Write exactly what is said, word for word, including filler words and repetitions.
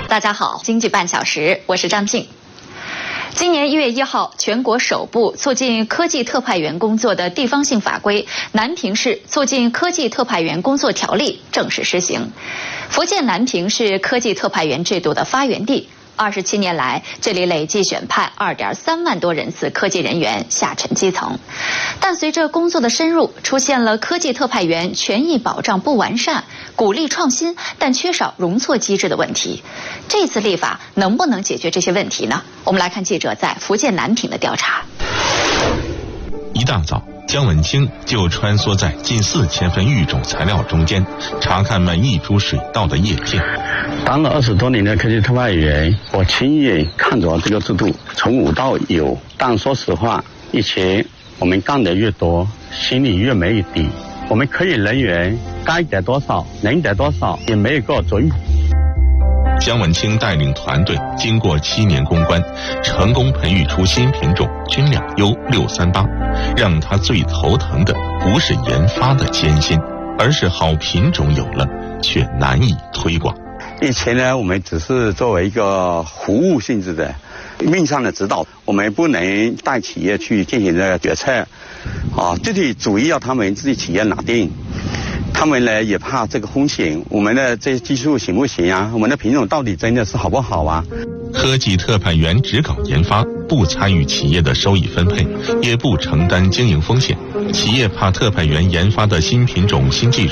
大家好，经济半小时，我是张静。今年一月一号，全国首部促进科技特派员工作的地方性法规《南平市促进科技特派员工作条例》正式施行。福建南平是科技特派员制度的发源地。二十七年来，这里累计选派二点三万多人次科技人员下沉基层，但随着工作的深入，出现了科技特派员权益保障不完善、鼓励创新但缺少容错机制的问题。这次立法能不能解决这些问题呢？我们来看记者在福建南平的调查。 一大早，姜文清就穿梭在近四千份育种材料中间，查看每一株水稻的叶片。 当了二十多年的科技特派员，我亲眼看着这个制度从无到有。但说实话，以前我们干得越多，心里越没底。我们科研人员该得多少，能得多少，也没有个准。 姜文清带领团队经过七年攻关，成功培育出新品种军两优六三八，让他最头疼的不是研发的艰辛，而是好品种有了，却难以推广。 以前呢，我们只是作为一个服务性质的面上的指导，我们不能带企业去进行这个决策，啊，具体主意要他们自己企业拿定。他们呢也怕这个风险，我们的这些技术行不行啊？我们的品种到底真的是好不好啊？ 科技特派员只搞研发，不参与企业的收益分配，也不承担经营风险。企业怕特派员研发的新品种、新技术